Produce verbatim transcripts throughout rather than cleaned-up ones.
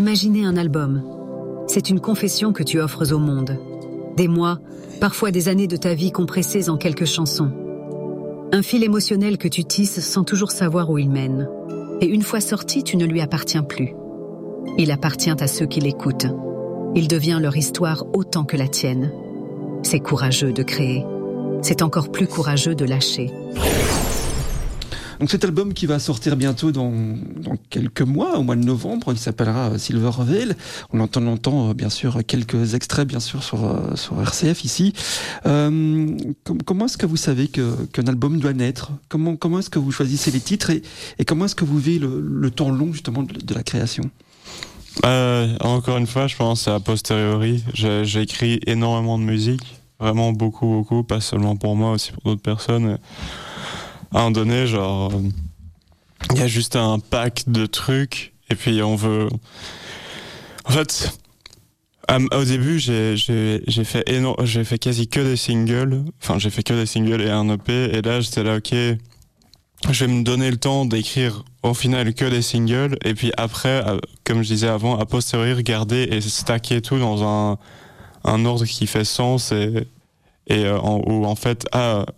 Imaginer un album. C'est une confession que tu offres au monde. Des mois, parfois des années de ta vie compressées en quelques chansons. Un fil émotionnel que tu tisses sans toujours savoir où il mène. Et une fois sorti, tu ne lui appartiens plus. Il appartient à ceux qui l'écoutent. Il devient leur histoire autant que la tienne. C'est courageux de créer. C'est encore plus courageux de lâcher. Donc cet album qui va sortir bientôt dans, dans quelques mois, au mois de novembre, il s'appellera Silver Veil. On entend, on entend bien sûr quelques extraits bien sûr sur, sur R C F ici. Euh, com- comment est-ce que vous savez que, qu'un album doit naître ? Comment, comment est-ce que vous choisissez les titres et, et comment est-ce que vous vivez le, le temps long justement de, de la création ? euh, Encore une fois, je pense c'est a posteriori. J'ai, j'ai écrit énormément de musique, vraiment beaucoup, beaucoup, pas seulement pour moi, aussi pour d'autres personnes. À un moment donné, genre, il y a juste un pack de trucs, et puis on veut... En fait, au début, j'ai, j'ai, j'ai, fait éno... j'ai fait quasi que des singles, enfin, j'ai fait que des singles et un E P, et là, j'étais là, ok, je vais me donner le temps d'écrire au final que des singles, et puis après, comme je disais avant, a posteriori, regarder et stacker tout dans un, un ordre qui fait sens, et, et en, où en fait, ah...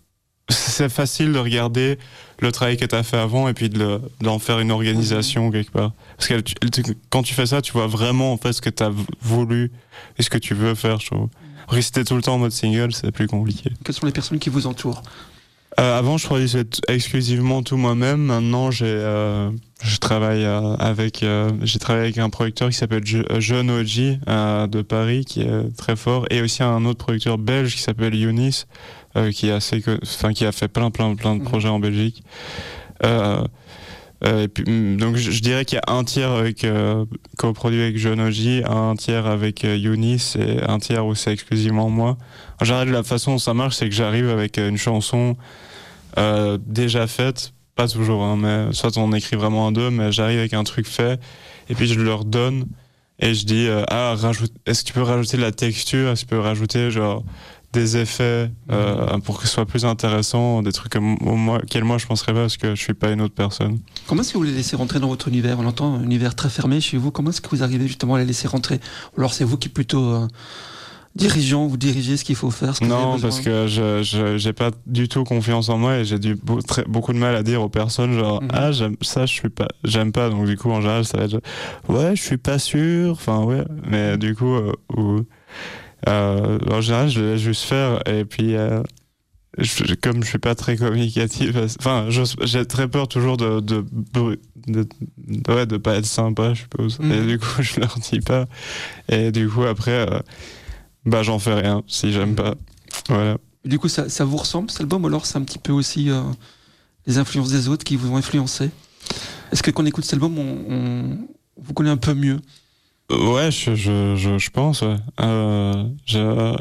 c'est facile de regarder le travail que tu as fait avant et puis de le, d'en faire une organisation quelque part. Parce que tu, quand tu fais ça, tu vois vraiment en fait ce que tu as voulu et ce que tu veux faire, je trouve. Rester tout le temps en mode single, c'est plus compliqué. Quelles sont les personnes qui vous entourent ? euh, Avant, je produisais t- exclusivement tout moi-même. Maintenant, j'ai, euh, je travaille euh, avec, euh, j'ai travaillé avec un producteur qui s'appelle Je- John O G euh, de Paris, qui est très fort, et aussi un autre producteur belge qui s'appelle Younis. Euh, qui est assez, enfin qui a fait plein plein plein de projets en Belgique. Euh, euh, et puis, donc je, je dirais qu'il y a un tiers avec euh, coproduit avec John O G, un tiers avec euh, Younis et un tiers où c'est exclusivement moi. En général, la façon dont ça marche, c'est que j'arrive avec une chanson euh, déjà faite, pas toujours, hein, mais soit on écrit vraiment à deux, mais j'arrive avec un truc fait et puis je leur donne et je dis euh, ah rajoute, est-ce que tu peux rajouter de la texture, est-ce que tu peux rajouter genre des effets euh, pour que ce soit plus intéressant, des trucs comme moi, auxquels moi je penserais pas parce que je suis pas une autre personne. Comment est-ce que vous les laissez rentrer dans votre univers ? On entend un univers très fermé chez vous. Comment est-ce que vous arrivez justement à les laisser rentrer ? Ou alors c'est vous qui plutôt euh, dirigeant, vous dirigez ce qu'il faut faire, ce que Non, vous avez besoin ? parce que je, je j'ai pas du tout confiance en moi et j'ai du beau, très, beaucoup de mal à dire aux personnes genre mm-hmm. ah j'aime ça je suis pas j'aime pas, donc du coup en général ça va être ouais je suis pas sûr, enfin ouais, mais du coup euh, ou Euh, en général, je le laisse juste faire et puis euh, je, comme je suis pas très communicatif, enfin, j'ai très peur toujours de de, de, de, de ouais de pas être sympa, je suppose. Mmh. Et du coup, je leur dis pas. Et du coup, après, euh, bah j'en fais rien si j'aime pas. Voilà. Du coup, ça, ça vous ressemble cet album, ou alors c'est un petit peu aussi euh, les influences des autres qui vous ont influencé ? Est-ce que quand on écoute cet album, on, on vous connaît un peu mieux ? Ouais, je, je, je, je pense, ouais. Euh, je,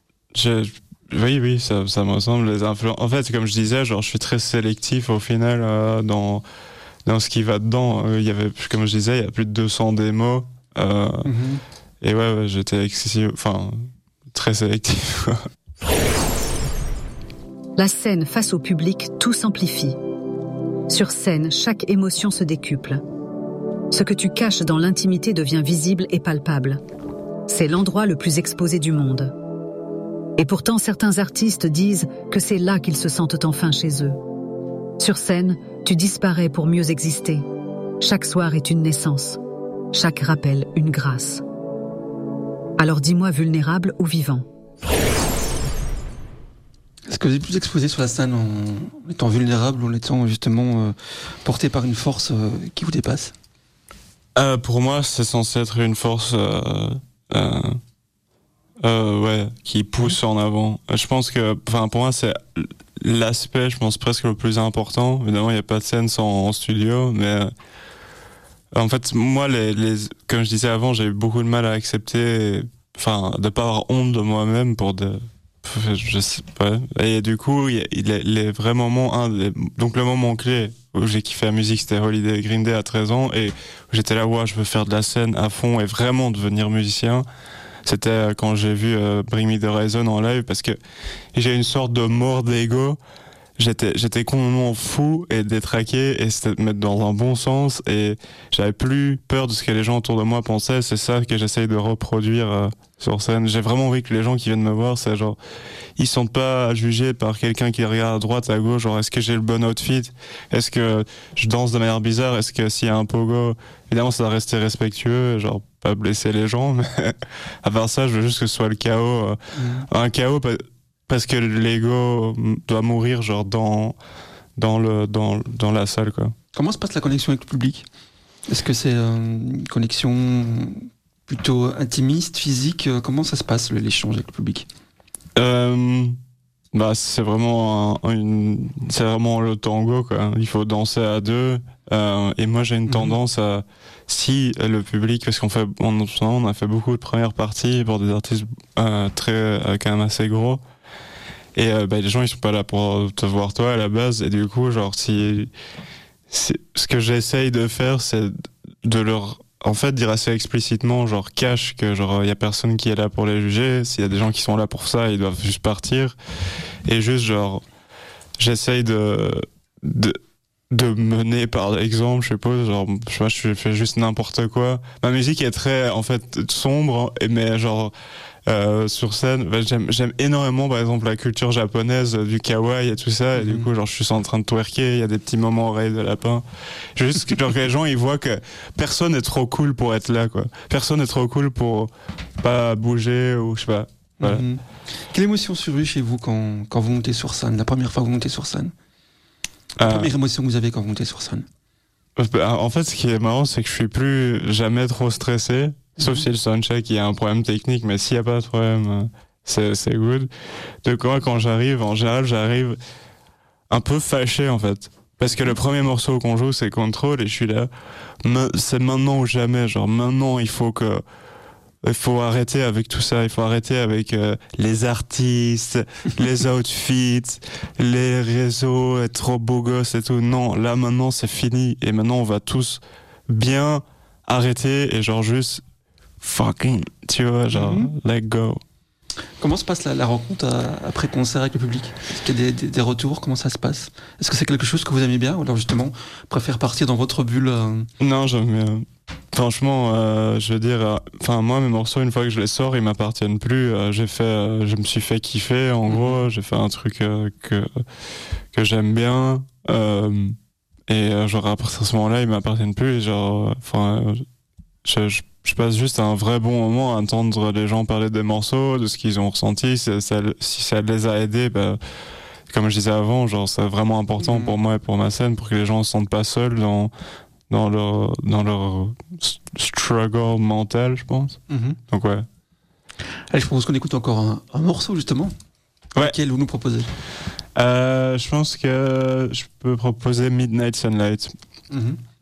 je, oui, oui, ça, ça me ressemble, les influences. En fait, comme je disais, genre, je suis très sélectif au final, euh, dans, dans ce qui va dedans. Il y avait, comme je disais, il y a plus de deux cents démos, euh, mm-hmm. et ouais, ouais, j'étais excessif, enfin, très sélectif. La scène face au public, tout s'amplifie. Sur scène, chaque émotion se décuple. Ce que tu caches dans l'intimité devient visible et palpable. C'est l'endroit le plus exposé du monde. Et pourtant, certains artistes disent que c'est là qu'ils se sentent enfin chez eux. Sur scène, tu disparais pour mieux exister. Chaque soir est une naissance. Chaque rappel, une grâce. Alors dis-moi vulnérable ou vivant. Est-ce que vous êtes plus exposé sur la scène en étant vulnérable ou en étant justement euh, porté par une force euh, qui vous dépasse ? Euh, pour moi, c'est censé être une force, euh, euh, euh, ouais, qui pousse en avant. Je pense que, enfin, pour moi, c'est l'aspect, je pense presque le plus important. Évidemment, il n'y a pas de scène sans en studio, mais euh, en fait, moi, les, les, comme je disais avant, j'ai eu beaucoup de mal à accepter, enfin, de pas avoir honte de moi-même pour de, je sais pas. Et du coup, il y a les vrais moments, un, les, donc le moment clé où j'ai kiffé la musique, c'était Holiday Green Day à treize ans, et j'étais là, ouais, je veux faire de la scène à fond et vraiment devenir musicien. C'était quand j'ai vu euh, Bring Me the Horizon en live, parce que j'ai une sorte de mort d'ego. j'étais j'étais complètement fou et détraqué, et c'était de mettre dans un bon sens, et j'avais plus peur de ce que les gens autour de moi pensaient. C'est ça que j'essaye de reproduire euh, sur scène. J'ai vraiment envie que les gens qui viennent me voir, c'est genre, ils se sentent pas jugés par quelqu'un qui regarde à droite, à gauche, genre est-ce que j'ai le bon outfit, est-ce que je danse de manière bizarre, est-ce que s'il y a un pogo, évidemment ça doit rester respectueux, genre pas blesser les gens, mais à part ça je veux juste que ce soit le chaos, euh, mmh. un chaos parce que l'ego doit mourir genre dans dans le dans dans la salle, quoi. Comment se passe la connexion avec le public? Est-ce que c'est euh, une connexion plutôt intimiste, physique? Comment ça se passe l'échange avec le public? euh, Bah c'est vraiment un, une c'est vraiment le tango, quoi. Il faut danser à deux, euh, et moi j'ai une mmh. tendance à, si le public, parce qu'on fait on, on a fait beaucoup de premières parties pour des artistes euh, très euh, quand même assez gros. Et euh, bah, les gens ils sont pas là pour te voir toi à la base, et du coup genre si, si ce que j'essaye de faire c'est de leur en fait dire assez explicitement, genre cache que genre il y a personne qui est là pour les juger, s'il y a des gens qui sont là pour ça ils doivent juste partir, et juste genre j'essaye de de de mener par exemple, je suppose, genre je sais pas, je fais juste n'importe quoi. Ma musique est très en fait sombre, mais genre Euh, sur scène, bah, j'aime, j'aime énormément par exemple la culture japonaise, euh, du kawaii et tout ça, et mmh. du coup genre je suis en train de twerker, il y a des petits moments oreilles de lapin, juste genre que les gens ils voient que personne est trop cool pour être là, quoi. Personne est trop cool pour pas bouger, ou je sais pas, voilà. Mmh. Quelle émotion surgit chez vous quand, quand vous montez sur scène, la première fois que vous montez sur scène? La euh... première émotion que vous avez quand vous montez sur scène? En fait ce qui est marrant c'est que je suis plus jamais trop stressé. Sauf si le soundcheck il y a un problème technique, mais s'il y a pas de problème, c'est c'est good. Donc moi quand j'arrive, en général j'arrive un peu fâché en fait, parce que le premier morceau qu'on joue c'est Control, et je suis là, c'est maintenant ou jamais, genre maintenant il faut que il faut arrêter avec tout ça, il faut arrêter avec euh, les artistes, les outfits, les réseaux, être trop beau gosse et tout. Non, là maintenant c'est fini, et maintenant on va tous bien arrêter et genre juste fucking, tu vois, genre, mm-hmm. let go. Comment se passe la, la rencontre à, après concert avec le public? Est-ce qu'il y a des, des, des retours? Comment ça se passe? Est-ce que c'est quelque chose que vous aimez bien, ou alors justement préfère partir dans votre bulle? euh... Non, j'aime bien. Franchement, euh, je veux dire, enfin euh, moi mes morceaux, une fois que je les sors, ils m'appartiennent plus. Euh, j'ai fait, euh, je me suis fait kiffer. En mm-hmm. gros, j'ai fait un truc euh, que que j'aime bien, euh, et euh, genre à partir de ce moment-là, ils m'appartiennent plus. Et genre, enfin, euh, je, je Je passe juste un vrai bon moment à entendre les gens parler des morceaux, de ce qu'ils ont ressenti. Si ça, si ça les a aidés, bah, comme je disais avant, genre c'est vraiment important mmh. pour moi et pour ma scène, pour que les gens ne se sentent pas seuls dans, dans, leur, dans leur struggle mental, je pense. Mmh. Donc ouais. Allez, je propose qu'on écoute encore un, un morceau justement. Ouais. Lequel vous nous proposez? euh, Je pense que je peux proposer Midnight Sunlight. Mmh.